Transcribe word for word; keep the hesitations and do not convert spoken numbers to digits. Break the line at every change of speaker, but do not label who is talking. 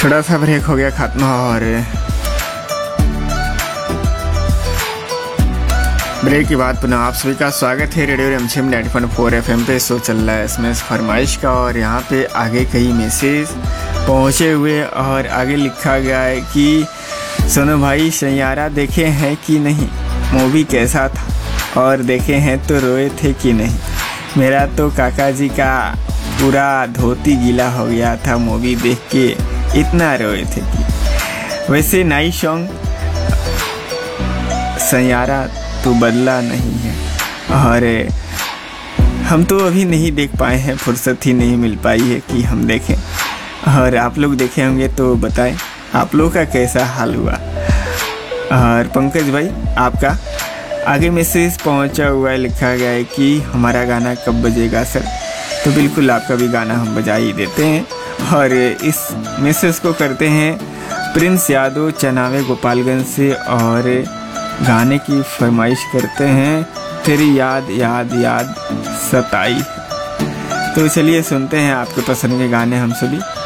छोटा सा ब्रेक हो गया खत्म और ब्रेक के बाद पुनः आप सभी का स्वागत है रेडियो रिमझिम ninety point four F M पे। शो चल रहा है एसएमएस फरमाइश का और यहाँ पे आगे कई मैसेज पहुँचे हुए और आगे लिखा गया है कि सोनू भाई सैयारा देखे हैं कि नहीं, मूवी कैसा था और देखे हैं तो रोए थे कि नहीं। मेरा तो काका जी का पूरा धोती गीला हो गया था मूवी देख के, इतना रोए थे कि। वैसे नई सॉन्ग सैयारा तो बदला नहीं है और हम तो अभी नहीं देख पाए हैं, फुर्सत ही नहीं मिल पाई है कि हम देखें। और आप लोग देखे होंगे तो बताएं आप लोगों का कैसा हाल हुआ। और पंकज भाई आपका आगे मैसेज पहुंचा हुआ है, लिखा गया है कि हमारा गाना कब बजेगा सर। तो बिल्कुल आपका भी गाना हम बजा ही देते हैं। और इस मैसेज को करते हैं प्रिंस यादव चनावे गोपालगंज से और गाने की फरमाइश करते हैं तेरी याद याद याद सताई। तो चलिए सुनते हैं आपके पसंद के गाने हम सभी।